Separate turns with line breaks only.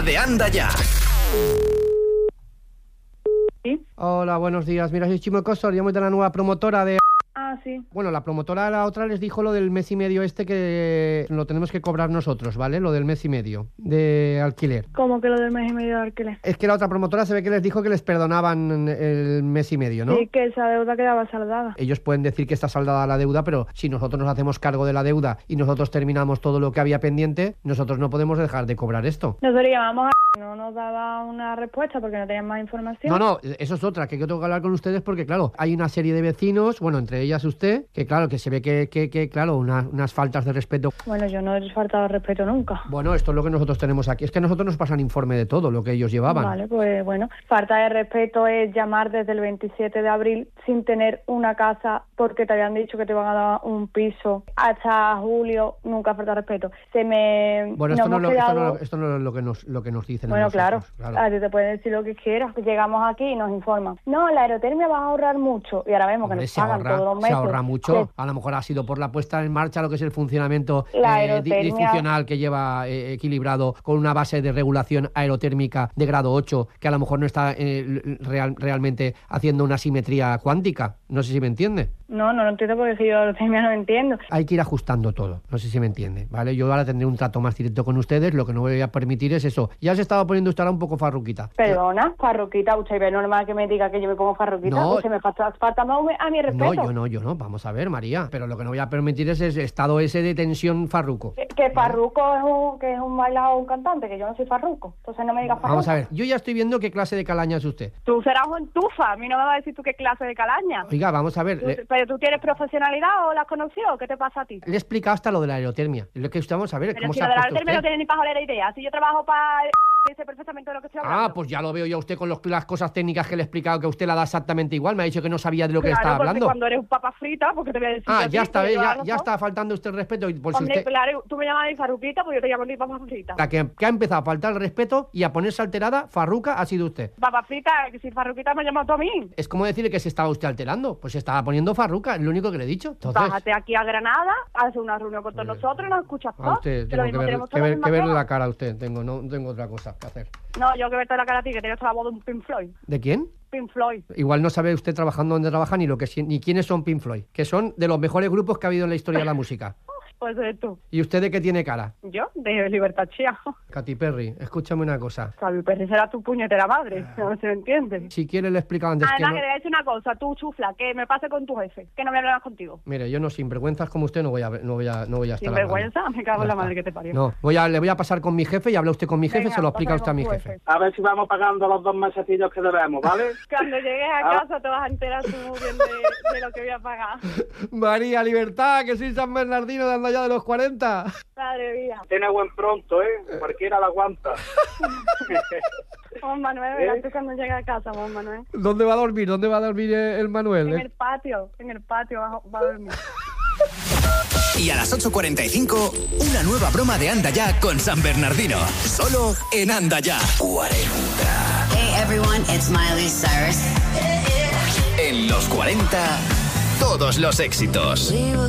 de Anda Ya.
¿Sí?
Hola, buenos días. Mira, soy Chimo Costor, llamo de la nueva promotora de...
Ah, sí.
Bueno, la promotora de la otra les dijo lo del mes y medio que lo tenemos que cobrar nosotros, ¿vale? Lo del mes y medio de alquiler.
¿Cómo que lo del mes y medio de alquiler?
Es que la otra promotora se ve que les dijo que les perdonaban el mes y medio, ¿no?
Sí, que esa deuda quedaba saldada.
Ellos pueden decir que está saldada la deuda, pero si nosotros nos hacemos cargo de la deuda y nosotros terminamos todo lo que había pendiente, nosotros no podemos dejar de cobrar esto.
Nosotros llamamos a... No nos daba una respuesta porque no tenían más información.
No, eso es otra, que yo tengo que hablar con ustedes porque, claro, hay una serie de vecinos, bueno, entre ellas usted, que claro, que se ve que claro, unas faltas de respeto.
Bueno, yo no he faltado respeto nunca.
Bueno, esto es lo que nosotros tenemos aquí. Es que a nosotros nos pasan informe de todo lo que ellos llevaban.
Vale, pues bueno. Falta de respeto es llamar desde el 27 de abril sin tener una casa porque te habían dicho que te iban a dar un piso hasta julio. Nunca falta de respeto.
Bueno, esto no es lo que nos dicen.
Bueno,
nosotros,
claro. A ti te pueden decir lo que quieras. Llegamos aquí y nos informan. No, la aerotermia va a ahorrar mucho. Y ahora vemos que nos pagan todos los meses.
Se ahorra mucho. A lo mejor ha sido por la puesta en marcha lo que es el funcionamiento disfuncional que lleva equilibrado con una base de regulación aerotérmica de grado 8 que a lo mejor no está realmente haciendo una simetría cuántica. No sé si me entiende.
No lo entiendo porque si yo aerotermia no entiendo.
Hay que ir ajustando todo. No sé si me entiende, ¿vale? Yo ahora tendré un trato más directo con ustedes. Lo que no voy a permitir es eso. Ya se estaba poniendo usted ahora un poco farruquita.
Perdona, farruquita. Usted es normal que me diga que yo me pongo farruquita.
No.
Usted me falta a mi respeto.
No, yo no. Vamos a ver, María. Pero lo que no voy a permitir es ese estado ese de tensión farruco.
Que farruco es un bailado o un cantante, que yo no soy farruco. Entonces no me digas farruco.
Vamos a ver. Yo ya estoy viendo qué clase de calaña es usted.
Tú serás un entufa. A mí no me vas a decir tú qué clase de calaña.
Oiga, vamos a ver.
¿Pero tú tienes profesionalidad o la has conocido? ¿Qué te pasa a ti?
Le he explicado hasta lo de la aerotermia. Lo que usted vamos a ver.
Pero
¿Cómo
si
se
lo
ha
de la
puesto
aerotermia
usted?
no tiene ni pajolera idea. Si yo trabajo para... sé perfectamente de lo que estoy hablando.
Ah, pues ya lo veo yo a usted con las cosas técnicas que le he explicado, que usted la da exactamente igual. Me ha dicho que no sabía de lo que estaba hablando.
Cuando eres un papa frita, porque te voy a decir.
Ah, ya está, ya está faltando usted el respeto. Por si usted...
Claro, tú me llamas mi farruquita, pues yo te llamo mi papa frita.
La que ha empezado a faltar el respeto y a ponerse alterada, farruca, ha sido usted.
Papa frita, que si farruquita me llamas tú a mí.
Es como decirle que se estaba usted alterando. Pues se estaba poniendo farruca, es lo único que le he dicho. Entonces...
Bájate aquí a Granada, haz una reunión con todos nosotros y nos escuchas
A
todos.
usted, tengo que verle la cara a usted. No tengo otra cosa que hacer.
No, yo que verte la cara a ti, que tienes la voz de un Pink Floyd.
¿De quién?
Pink Floyd.
Igual no sabe usted trabajando donde trabaja ni quiénes son Pink Floyd, que son de los mejores grupos que ha habido en la historia de la música.
Pues eres tú.
¿Y usted de qué tiene cara?
¿Yo? De Libertad Chía.
Katy Perry, escúchame una cosa.
Katy Perry será tu puñetera madre, no se entiende.
Si quiere le he explicado antes
Además,
que
que le voy a decir una cosa, tú chufla, que me pase con tu jefe, que no voy a hablar más contigo.
Mire, yo no, sinvergüenzas como usted no voy a estar
¿Sinvergüenza? Me cago en la madre que te parió.
No, le voy a pasar con mi jefe y habla usted con mi jefe. Venga, se lo explica usted a mi jefe.
A ver si vamos pagando los 2 mesecillos que debemos, ¿vale?
Cuando llegues a casa te vas a enterar tú muy bien de lo que voy a pagar.
María, libertad, que soy San Bernardino de Anda Ya de los 40.
Madre mía.
Tiene buen pronto, cualquiera la aguanta.
Juan Manuel, verás tú cuando llegue a casa, Juan Manuel.
¿Dónde va a dormir? ¿Dónde va a dormir el Manuel?
En el patio va a dormir.
Y a las 8:45, una nueva broma de Anda Ya con San Bernardino. Solo en Anda Ya. 40.
Hey everyone, it's Miley Cyrus.
En los 40, todos los éxitos.
We were